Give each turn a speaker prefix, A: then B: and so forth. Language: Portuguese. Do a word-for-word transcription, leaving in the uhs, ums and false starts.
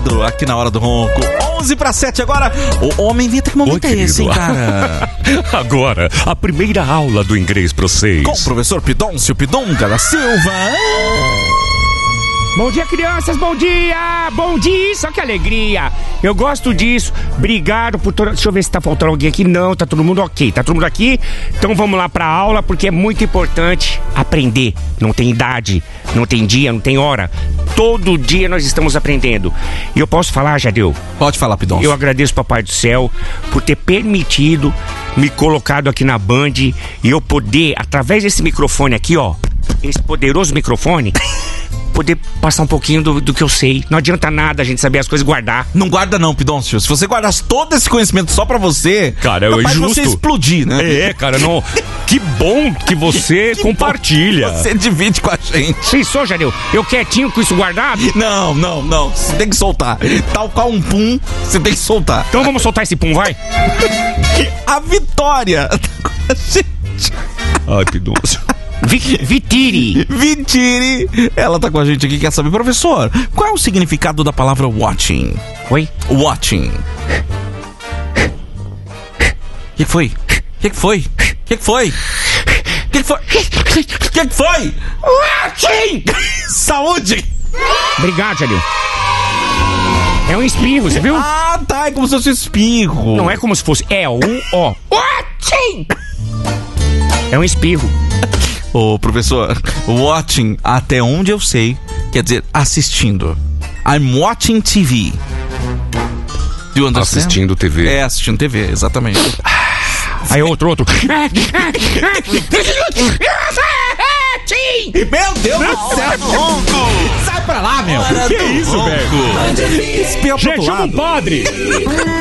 A: ligado aqui na Hora do Ronco. onze para sete agora. O homem inventa, que momento
B: Oi,
A: é esse, hein,
B: querido?
A: cara?
B: Agora, a primeira aula do inglês pra vocês.
A: Com o professor Pidoncio Pidonga da Silva.
C: Bom dia, crianças, bom dia! Bom dia, só que alegria! Eu gosto disso. Obrigado por toda... Deixa eu ver se tá faltando alguém aqui. Não, tá todo mundo ok. Tá todo mundo aqui? Então vamos lá pra aula, porque é muito importante aprender. Não tem idade, não tem dia, não tem hora. Todo dia nós estamos aprendendo. E eu posso falar, Jadeu?
A: Pode falar, Pidoncio.
C: Eu agradeço, Papai do Céu, por ter permitido me colocado aqui na Band e eu poder, através desse microfone aqui, ó, esse poderoso microfone, poder passar um pouquinho do, do que eu sei. Não adianta nada a gente saber as coisas e guardar.
A: Não guarda não, Pidoncio. Se você guardasse todo esse conhecimento só pra você,
B: Cara, é
A: capaz de
B: injusto.
A: você explodir, né?
B: É, cara, não. Que bom que você
A: Que
B: compartilha.
A: bom, você divide com a gente.
C: Pensou, Jadeu? Eu quietinho com isso guardado?
A: Não, não, não. Você tem que soltar. Tal qual um pum, você tem que soltar.
C: Então vamos soltar esse pum, vai?
A: A Vitória tá com a gente.
B: Ai, Pidoncio.
C: Vi- Vitiri.
A: Vitiri, ela tá com a gente aqui, quer saber, professor, qual é o significado da palavra watching?
C: Oi?
A: Watching. O que que foi? O que que foi? O que que foi? O que que foi? O que que foi? Watching! Saúde!
C: Obrigado, Jadeu. É um espirro, você viu?
A: Ah, tá, é como se fosse espirro.
C: Não é como se fosse. É um ó. Watching! É um espirro.
A: Ô, professor, watching, até onde eu sei, quer dizer assistindo. I'm watching T V. Do you understand?
B: Assistindo T V.
A: É, assistindo T V, exatamente.
C: Aí outro, outro.
A: Meu Deus do céu! Sai pra lá, meu!
B: Que isso, velho?
A: Espia pro
C: Gente,
A: outro
C: chama um
A: lado.
C: padre!